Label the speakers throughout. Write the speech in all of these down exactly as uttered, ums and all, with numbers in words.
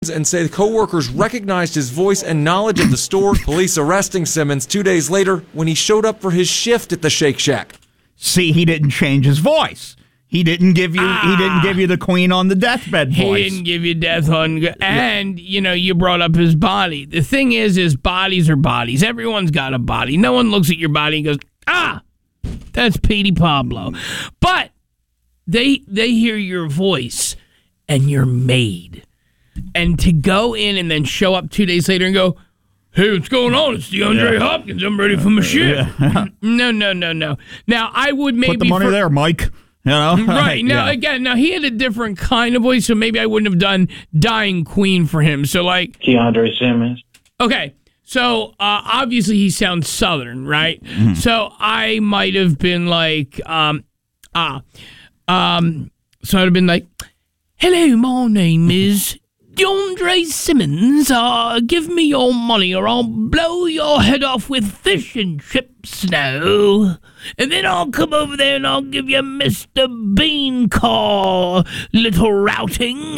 Speaker 1: and say the co-workers recognized his voice and knowledge of the store. Police arresting Simmons two days later when he showed up for his shift at the Shake Shack.
Speaker 2: See, he didn't change his voice. He didn't give you. Ah, he didn't give you the Queen on the deathbed voice.
Speaker 3: He didn't give you death on. And you know, you brought up his body. The thing is, is bodies are bodies. Everyone's got a body. No one looks at your body and goes, "Ah, that's Petey Pablo." But they they hear your voice, and you're made. And to go in and then show up two days later and go, "Hey, what's going on? It's DeAndre yeah. Hopkins. I'm ready for my shit." Yeah. no, no, no, no. Now I would maybe
Speaker 2: put the money for, there, Mike. You know?
Speaker 3: Right. Now, yeah. again, now he had a different kind of voice, so maybe I wouldn't have done Dying Queen for him. So, like...
Speaker 4: DeAndre Simmons.
Speaker 3: Okay. So, uh, obviously, he sounds Southern, right? Mm-hmm. So, I might have been like... Um, ah, um, so, I'd have been like, "Hello, my name is DeAndre Simmons. Uh, give me your money or I'll blow your head off with fish and chips now. And then I'll come over there and I'll give you Mister Bean call, little routing."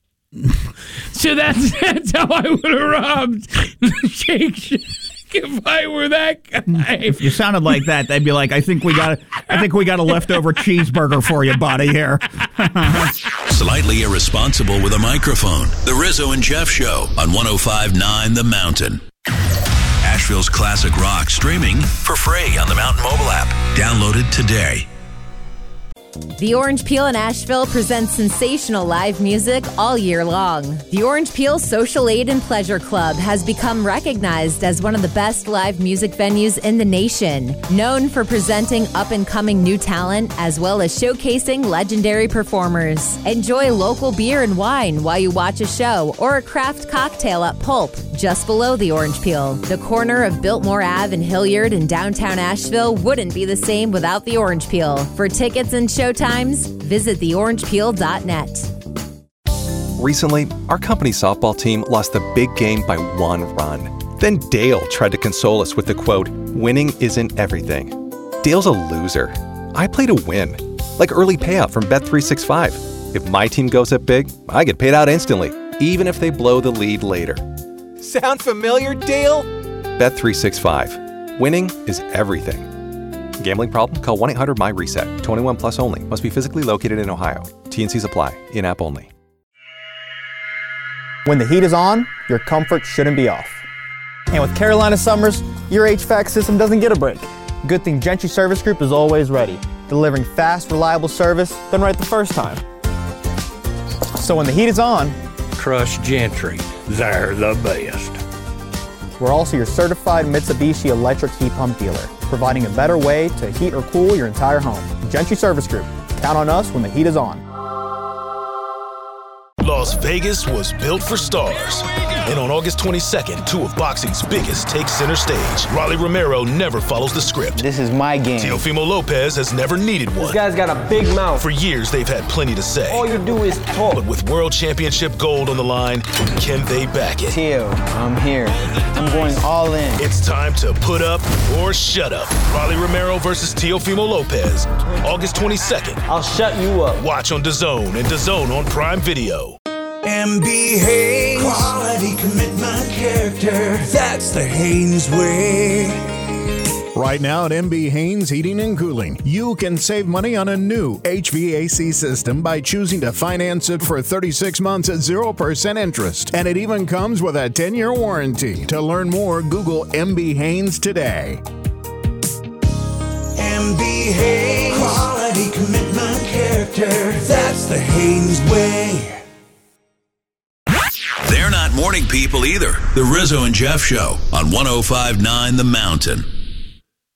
Speaker 3: So that's that's how I would have robbed the Shake Shack if I were that guy.
Speaker 2: If you sounded like that, they'd be like, I think we got I think we got a leftover cheeseburger for you, buddy, here.
Speaker 5: Slightly irresponsible with a microphone. The Rizzo and Jeff Show on one oh five point nine The Mountain. Asheville's classic rock streaming for free on the Mountain mobile app. Download it today.
Speaker 6: The Orange Peel in Asheville presents sensational live music all year long. The Orange Peel Social Aid and Pleasure Club has become recognized as one of the best live music venues in the nation, known for presenting up-and-coming new talent as well as showcasing legendary performers. Enjoy local beer and wine while you watch a show or a craft cocktail at Pulp, just below the Orange Peel. The corner of Biltmore Avenue and Hilliard in downtown Asheville wouldn't be the same without the Orange Peel. For tickets and showtimes, visit the orange peel dot net.
Speaker 7: Recently, our company softball team lost the big game by one run. Then Dale tried to console us with the quote, "Winning isn't everything." Dale's a loser. I play to win, like early payout from Bet three sixty-five. If my team goes up big, I get paid out instantly, even if they blow the lead later. Sound familiar, Dale? Bet three sixty-five. Winning is everything. Gambling problem? Call one eight hundred M Y reset. twenty-one plus only. Must be physically located in Ohio. T and Cs apply. In-app only.
Speaker 8: When the heat is on, your comfort shouldn't be off. And with Carolina summers, your H V A C system doesn't get a break. Good thing Gentry Service Group is always ready, delivering fast, reliable service done right the first time. So when the heat is on,
Speaker 9: trust Gentry. They're the best.
Speaker 8: We're also your certified Mitsubishi electric heat pump dealer, providing a better way to heat or cool your entire home. Gentry Service Group. Count on us when the heat is on.
Speaker 10: Las Vegas was built for stars. And on August twenty-second, two of boxing's biggest take center stage. Rolly Romero never follows the script.
Speaker 11: This is my game.
Speaker 10: Teofimo Lopez has never needed one.
Speaker 11: This guy's got a big mouth.
Speaker 10: For years, they've had plenty to say.
Speaker 11: All you do is talk.
Speaker 10: But with World Championship gold on the line, can they back it?
Speaker 11: Teo, I'm here. I'm going all in.
Speaker 10: It's time to put up or shut up. Rolly Romero versus Teofimo Lopez. August twenty-second.
Speaker 11: I'll shut you up.
Speaker 10: Watch on DAZN and DAZN on Prime Video.
Speaker 12: M B Haynes. Quality, commitment, character. That's the Haynes way.
Speaker 13: Right now at M B Haynes Heating and Cooling, you can save money on a new H V A C system by choosing to finance it for thirty-six months at zero percent interest. And it even comes with a ten-year warranty. To learn more, Google M B Haynes today.
Speaker 12: M B Haynes. Quality, commitment, character. That's the Haynes way.
Speaker 5: They're not morning people either. The Rizzo and Jeff Show on one oh five point nine The Mountain.